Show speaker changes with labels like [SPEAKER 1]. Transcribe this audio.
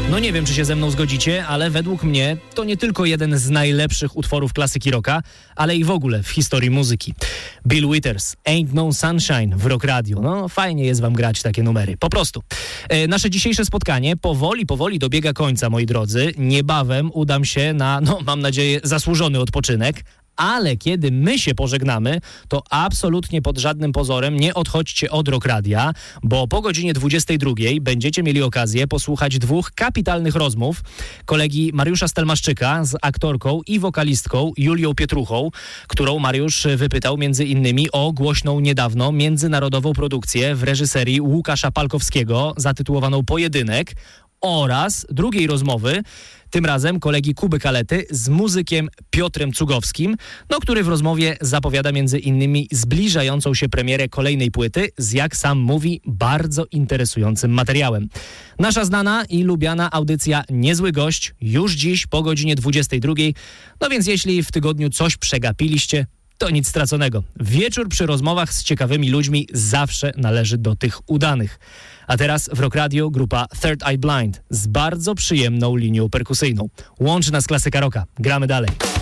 [SPEAKER 1] No nie wiem, czy się ze mną zgodzicie, ale według mnie to nie tylko jeden z najlepszych utworów klasyki rocka, ale i w ogóle w historii muzyki. Bill Withers, Ain't No Sunshine w Rock Radio. No fajnie jest wam grać takie numery, po prostu. Nasze dzisiejsze spotkanie powoli dobiega końca, moi drodzy. Niebawem udam się na, mam nadzieję, zasłużony odpoczynek. Ale kiedy my się pożegnamy, to absolutnie pod żadnym pozorem nie odchodźcie od Rock Radia, bo po godzinie 22 będziecie mieli okazję posłuchać dwóch kapitalnych rozmów kolegi Mariusza Stelmaszczyka z aktorką i wokalistką Julią Pietruchą, którą Mariusz wypytał między innymi o głośną niedawno międzynarodową produkcję w reżyserii Łukasza Palkowskiego zatytułowaną Pojedynek, oraz drugiej rozmowy, tym razem kolegi Kuby Kalety z muzykiem Piotrem Cugowskim, który w rozmowie zapowiada między innymi zbliżającą się premierę kolejnej płyty z, jak sam mówi, bardzo interesującym materiałem. Nasza znana i lubiana audycja Niezły Gość już dziś po godzinie 22. No więc jeśli w tygodniu coś przegapiliście, to nic straconego. Wieczór przy rozmowach z ciekawymi ludźmi zawsze należy do tych udanych. A teraz w Rock Radio grupa Third Eye Blind z bardzo przyjemną linią perkusyjną. Łączy nas klasyka rocka. Gramy dalej.